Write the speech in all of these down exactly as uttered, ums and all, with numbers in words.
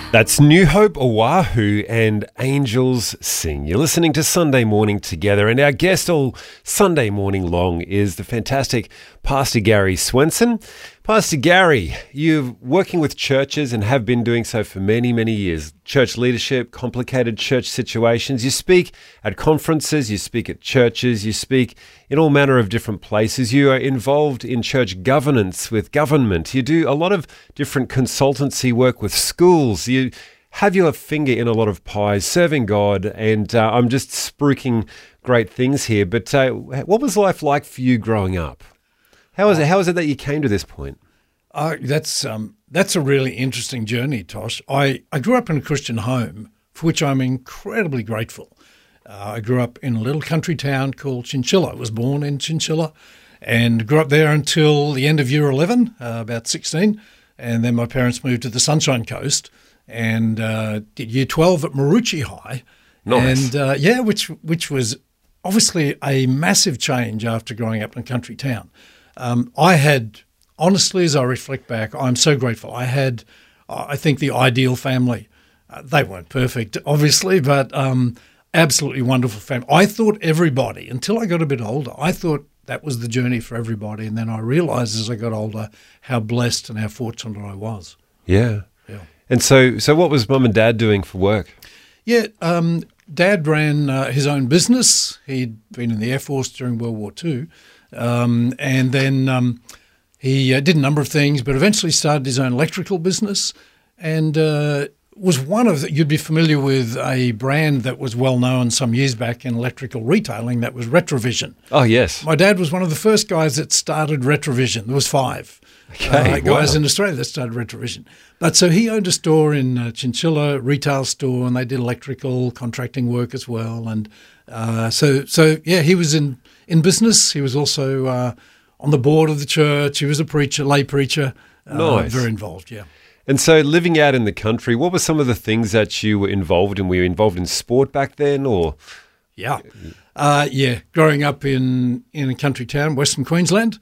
That's New Hope Oahu and Angels Sing. You're listening to Sunday Morning Together, and our guest all Sunday morning long is the fantastic Pastor Gary Swenson. Pastor Gary, you're working with churches and have been doing so for many, many years. Church leadership, complicated church situations. You speak at conferences, you speak at churches, you speak in all manner of different places. You are involved in church governance with government. You do a lot of different consultancy work with schools. You have your finger in a lot of pies, serving God, and uh, I'm just spruiking great things here. But uh, what was life like for you growing up? How is it? How is it that you came to this point? Uh, that's um, that's a really interesting journey, Tosh. I, I grew up in a Christian home, for which I'm incredibly grateful. Uh, I grew up in a little country town called Chinchilla. I was born in Chinchilla and grew up there until the end of year eleven, uh, about sixteen. And then my parents moved to the Sunshine Coast and uh, did year twelve at Maroochy High. Nice. And uh, yeah, which which was obviously a massive change after growing up in a country town. Um, I had, honestly, as I reflect back, I'm so grateful. I had, uh, I think, the ideal family. Uh, they weren't perfect, obviously, but um, absolutely wonderful family. I thought everybody, until I got a bit older, I thought that was the journey for everybody. And then I realised as I got older how blessed and how fortunate I was. Yeah. Yeah. And so, so what was Mum and Dad doing for work? Yeah, um, Dad ran uh, his own business. He'd been in the Air Force during World War Two. Um, and then um, he uh, did a number of things, but eventually started his own electrical business and uh, was one of the, you'd be familiar with a brand that was well known some years back in electrical retailing, that was Retrovision. Oh, yes. My dad was one of the first guys that started Retrovision. There was five Okay, uh, guys wow. in Australia that started Retrovision. But so he owned a store in uh, Chinchilla, retail store, and they did electrical contracting work as well. And uh, so, so yeah, he was in, in business. He was also uh, on the board of the church. He was a preacher, lay preacher. Uh, Nice. Very involved, yeah. And so living out in the country, what were some of the things that you were involved in? Were you involved in sport back then or? Yeah. Uh, yeah, growing up in, in a country town, Western Queensland,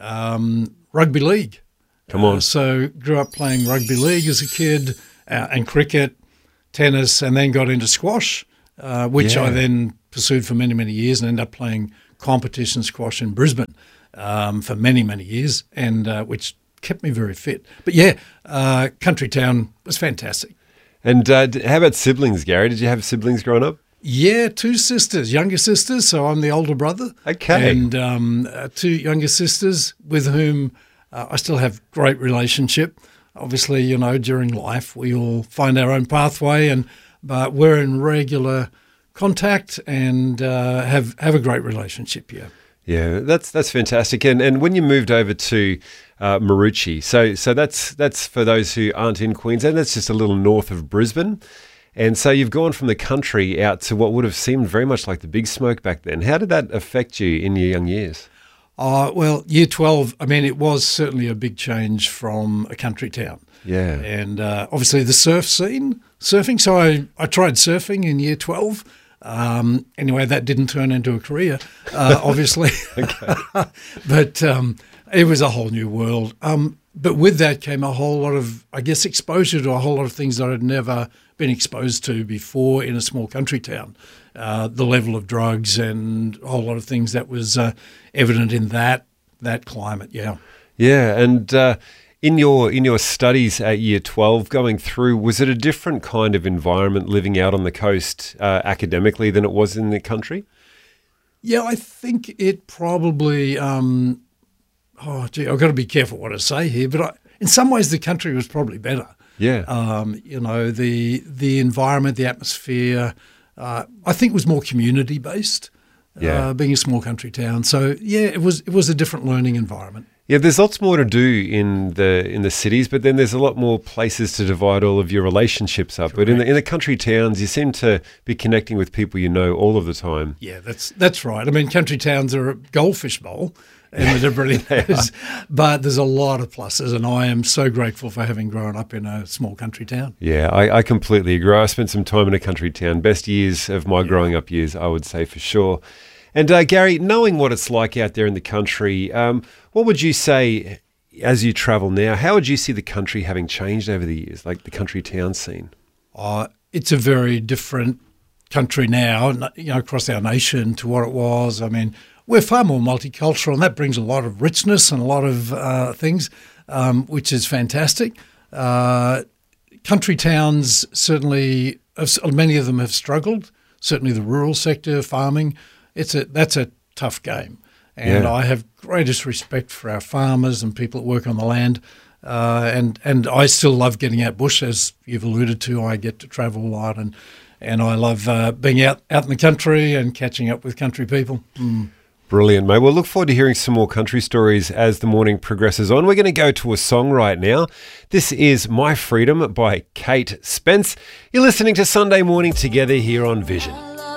um, rugby league. Come on. Uh, so grew up playing rugby league as a kid uh, and cricket, tennis, and then got into squash, uh, which Yeah. I then pursued for many, many years and ended up playing competition squash in Brisbane um, for many, many years, and uh, which kept me very fit. But yeah, uh, country town was fantastic. And uh, d- how about siblings, Gary? Did you have siblings growing up? Yeah, two sisters, younger sisters, so I'm the older brother. Okay. And um, uh, two younger sisters with whom uh, I still have great relationship. Obviously, you know, during life we all find our own pathway, and but we're in regular contact and uh, have, have a great relationship, yeah. Yeah, that's that's fantastic. And and when you moved over to uh, Maroochy, so so that's that's for those who aren't in Queensland, that's just a little north of Brisbane. And so you've gone from the country out to what would have seemed very much like the Big Smoke back then. How did that affect you in your young years? Uh, well, year twelve, I mean, it was certainly a big change from a country town. Yeah. And uh, obviously the surf scene, surfing. So I, I tried surfing in year twelve. Um, anyway, that didn't turn into a career, uh, obviously. But um, it was a whole new world. Um, but with that came a whole lot of, I guess, exposure to a whole lot of things that I'd never been exposed to before in a small country town. Uh, the level of drugs and a whole lot of things that was uh, evident in that that climate, yeah. Yeah, and uh, in your in your studies at year twelve, going through, was it a different kind of environment living out on the coast uh, academically than it was in the country? Yeah, I think it probably, um, oh, gee, I've got to be careful what I say here, but I, in some ways the country was probably better. Yeah. Um, you know, the the environment, the atmosphere, uh, I think was more community-based, Yeah. uh, being a small country town. So, yeah, it was it was a different learning environment. Yeah, there's lots more to do in the in the cities, but then there's a lot more places to divide all of your relationships up. But in the in the country towns, you seem to be connecting with people you know all of the time. Yeah, that's that's right. I mean, country towns are a goldfish bowl, and everybody knows. But there's a lot of pluses, and I am so grateful for having grown up in a small country town. Yeah, I, I completely agree. I spent some time in a country town. Best years of my growing up years, I would say for sure. And uh, Gary, knowing what it's like out there in the country, um, what would you say as you travel now, how would you see the country having changed over the years, like the country town scene? Uh, it's a very different country now, you know, across our nation to what it was. I mean, we're far more multicultural, and that brings a lot of richness and a lot of uh, things, um, which is fantastic. Uh, country towns certainly, many of them have struggled. Certainly, the rural sector, farming, it's a that's a tough game. And yeah. I have greatest respect for our farmers and people that work on the land. Uh, and and I still love getting out bush, as you've alluded to. I get to travel a lot, and and I love uh, being out, out in the country and catching up with country people. Mm. Brilliant, mate. We'll look forward to hearing some more country stories as the morning progresses on. We're going to go to a song right now. This is My Freedom by Kate Spence. You're listening to Sunday Morning Together here on Vision.